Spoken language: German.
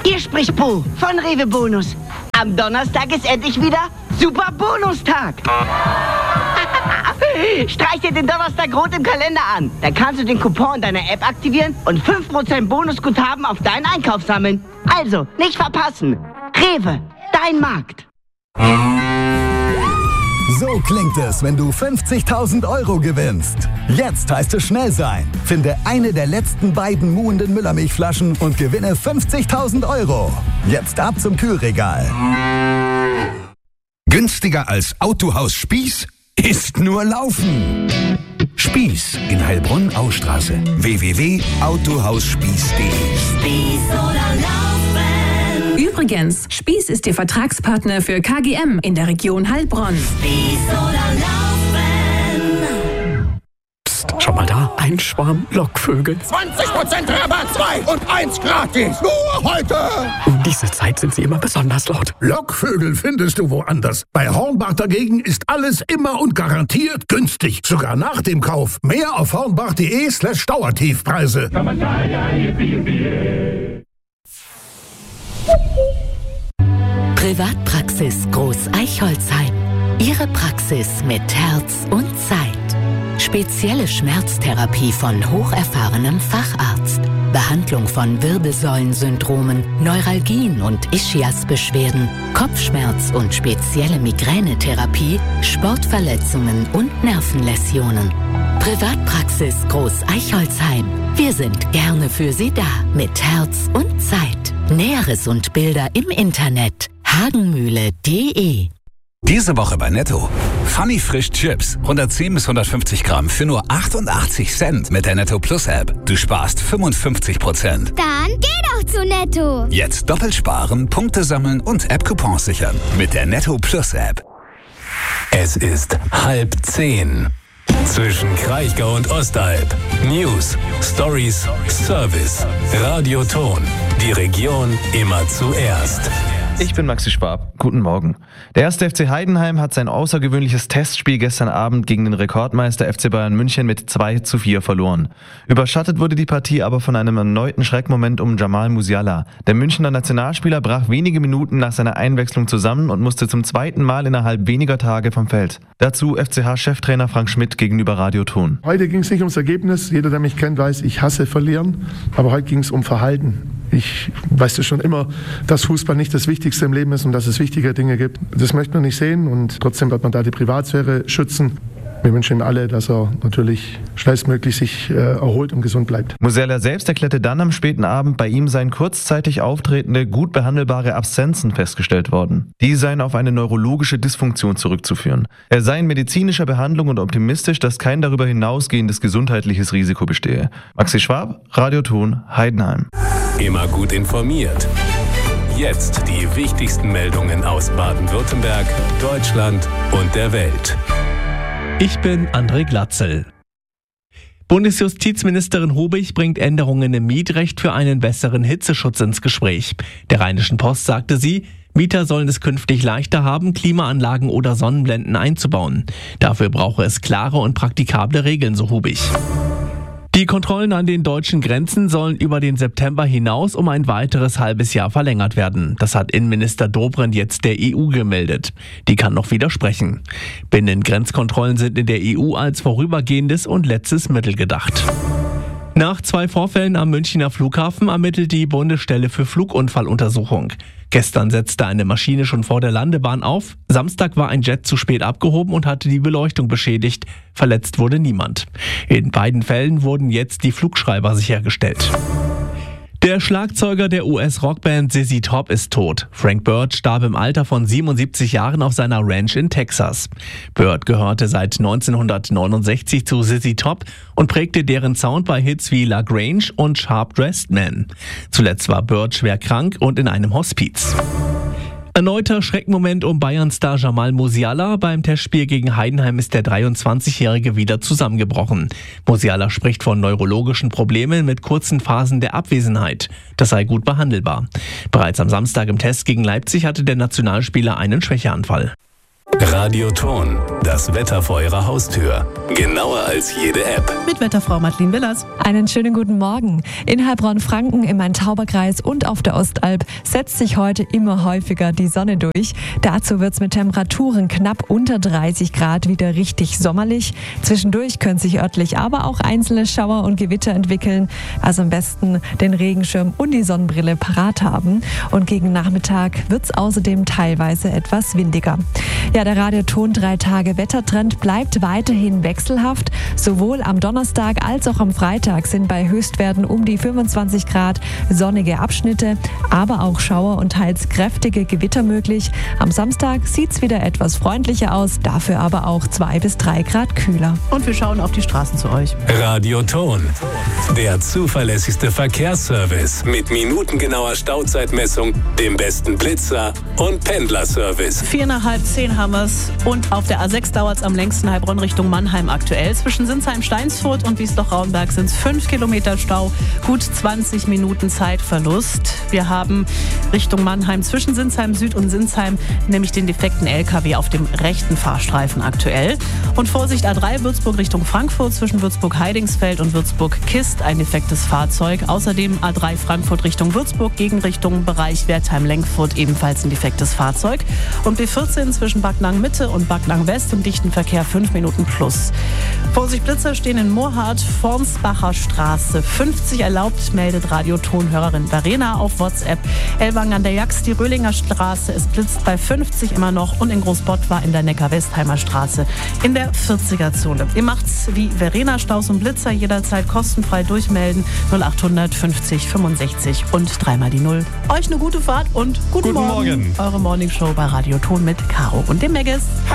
Hier spricht Bo von Rewe Bonus. Am Donnerstag ist endlich wieder Super Bonustag. Streich dir den Donnerstag rot im Kalender an. Dann kannst du den Coupon in deiner App aktivieren und 5% Bonusguthaben auf deinen Einkauf sammeln. Also, nicht verpassen. Rewe, dein Markt. So klingt es, wenn du 50.000 € gewinnst. Jetzt heißt es schnell sein. Finde eine der letzten beiden muhenden Müllermilchflaschen und gewinne 50.000 €. Jetzt ab zum Kühlregal. Günstiger als Autohaus Spieß ist nur Laufen. Spieß in Heilbronn-Austraße. www.autohausspieß.de. Spieß oder Laufen. Übrigens, Spieß ist Ihr Vertragspartner für KGM in der Region Heilbronn. Spieß oder Laufen. Psst, schau mal da, ein Schwarm Lockvögel. 20% Rabatt, 2 und 1 gratis. Nur heute. Um diese Zeit sind sie immer besonders laut. Lockvögel findest du woanders. Bei Hornbach dagegen ist alles immer und garantiert günstig. Sogar nach dem Kauf. Mehr auf hornbach.de/Dauertiefpreise. Privatpraxis Groß Eichholzheim. Ihre Praxis mit Herz und Zeit. Spezielle Schmerztherapie von hocherfahrenem Facharzt. Behandlung von Wirbelsäulensyndromen, Neuralgien und Ischiasbeschwerden, Kopfschmerz und spezielle Migränetherapie, Sportverletzungen und Nervenläsionen. Privatpraxis Groß Eichholzheim. Wir sind gerne für Sie da mit Herz und Zeit. Näheres und Bilder im Internet hagenmühle.de. Diese Woche bei Netto. Funny Frisch Chips. 110 bis 150 Gramm für nur 88 Cent mit der Netto Plus App. Du sparst 55%. Dann geh doch zu Netto. Jetzt doppelt sparen, Punkte sammeln und App-Coupons sichern mit der Netto Plus App. Es ist 9:30. Zwischen Kraichgau und Ostalb. News, Stories, Service. Radio Ton. Die Region immer zuerst. Ich bin Maxi Schwab. Guten Morgen. Der 1. FC Heidenheim hat sein außergewöhnliches Testspiel gestern Abend gegen den Rekordmeister FC Bayern München mit 2:4 verloren. Überschattet wurde die Partie aber von einem erneuten Schreckmoment um Jamal Musiala. Der Münchner Nationalspieler brach wenige Minuten nach seiner Einwechslung zusammen und musste zum zweiten Mal innerhalb weniger Tage vom Feld. Dazu FCH-Cheftrainer Frank Schmidt gegenüber Radio Ton. Heute ging es nicht ums Ergebnis. Jeder, der mich kennt, weiß, ich hasse verlieren. Aber heute ging es um Verhalten. Ich weiß ja schon immer, dass Fußball nicht das Wichtigste im Leben ist und dass es wichtige Dinge gibt. Das möchte man nicht sehen und trotzdem wird man da die Privatsphäre schützen. Wir wünschen alle, dass er natürlich schnellstmöglich sich erholt und gesund bleibt. Musiala selbst erklärte dann am späten Abend, bei ihm seien kurzzeitig auftretende, gut behandelbare Absenzen festgestellt worden. Die seien auf eine neurologische Dysfunktion zurückzuführen. Er sei in medizinischer Behandlung und optimistisch, dass kein darüber hinausgehendes gesundheitliches Risiko bestehe. Maxi Schwab, Radio Ton, Heidenheim. Immer gut informiert. Jetzt die wichtigsten Meldungen aus Baden-Württemberg, Deutschland und der Welt. Ich bin André Glatzel. Bundesjustizministerin Hubich bringt Änderungen im Mietrecht für einen besseren Hitzeschutz ins Gespräch. Der Rheinischen Post sagte sie, Mieter sollen es künftig leichter haben, Klimaanlagen oder Sonnenblenden einzubauen. Dafür brauche es klare und praktikable Regeln, so Hubich. Die Kontrollen an den deutschen Grenzen sollen über den September hinaus um ein weiteres halbes Jahr verlängert werden. Das hat Innenminister Dobrindt jetzt der EU gemeldet. Die kann noch widersprechen. Binnengrenzkontrollen sind in der EU als vorübergehendes und letztes Mittel gedacht. Nach 2 Vorfällen am Münchner Flughafen ermittelt die Bundesstelle für Flugunfalluntersuchung. Gestern setzte eine Maschine schon vor der Landebahn auf. Samstag war ein Jet zu spät abgehoben und hatte die Beleuchtung beschädigt. Verletzt wurde niemand. In beiden Fällen wurden jetzt die Flugschreiber sichergestellt. Der Schlagzeuger der US-Rockband ZZ Top ist tot. Frank Bird starb im Alter von 77 Jahren auf seiner Ranch in Texas. Bird gehörte seit 1969 zu ZZ Top und prägte deren Sound bei Hits wie La Grange und Sharp Dressed Man. Zuletzt war Bird schwer krank und in einem Hospiz. Erneuter Schreckmoment um Bayern-Star Jamal Musiala. Beim Testspiel gegen Heidenheim ist der 23-Jährige wieder zusammengebrochen. Musiala spricht von neurologischen Problemen mit kurzen Phasen der Abwesenheit. Das sei gut behandelbar. Bereits am Samstag im Test gegen Leipzig hatte der Nationalspieler einen Schwächeanfall. Radioton, das Wetter vor Ihrer Haustür. Genauer als jede App. Mit Wetterfrau Madeleine Willers. Einen schönen guten Morgen. In Heilbronn-Franken, im Main-Tauber-Kreis und auf der Ostalb setzt sich heute immer häufiger die Sonne durch. Dazu wird es mit Temperaturen knapp unter 30 Grad wieder richtig sommerlich. Zwischendurch können sich örtlich aber auch einzelne Schauer und Gewitter entwickeln. Also am besten den Regenschirm und die Sonnenbrille parat haben. Und gegen Nachmittag wird es außerdem teilweise etwas windiger. Ja, der Radioton 3-Tage-Wettertrend bleibt weiterhin wechselhaft. Sowohl am Donnerstag als auch am Freitag sind bei Höchstwerten um die 25 Grad sonnige Abschnitte, aber auch Schauer und teils kräftige Gewitter möglich. Am Samstag sieht es wieder etwas freundlicher aus, dafür aber auch 2 bis 3 Grad kühler. Und wir schauen auf die Straßen zu euch. Radioton, der zuverlässigste Verkehrsservice mit minutengenauer Stauzeitmessung, dem besten Blitzer und Pendlerservice. 9:45 haben wir es. Und auf der A6 dauert es am längsten Heilbronn Richtung Mannheim aktuell. Zwischen Sinsheim-Steinsfurt und Wiesloch-Raunberg sind es 5 Kilometer Stau, gut 20 Minuten Zeitverlust. Wir haben Richtung Mannheim zwischen Sinsheim Süd und Sinsheim nämlich den defekten LKW auf dem rechten Fahrstreifen aktuell. Und Vorsicht A3 Würzburg Richtung Frankfurt zwischen Würzburg-Heidingsfeld und Würzburg-Kist ein defektes Fahrzeug. Außerdem A3 Frankfurt Richtung Würzburg, Gegenrichtung Bereich Wertheim-Lenkfurt ebenfalls ein defektes Fahrzeug. Und B14 zwischen Backnang-Mitte und Backnang-West im dichten Verkehr 5 Minuten plus. Vorsicht, Blitzer stehen in Moorhardt, Fornsbacher Straße 50 erlaubt, meldet Radiotonhörerin Verena auf WhatsApp. Ellwangen an der Jax, die Röhlinger Straße, es blitzt bei 50 immer noch und in Großbottwar in der Neckar-Westheimer Straße in der 40er-Zone. Ihr macht's wie Verena, Staus und Blitzer jederzeit kostenfrei durchmelden. 0800 50 65 und 3 die 0. Euch eine gute Fahrt und guten Morgen. Eure Morningshow bei Radioton mit Caro und dem Meggis.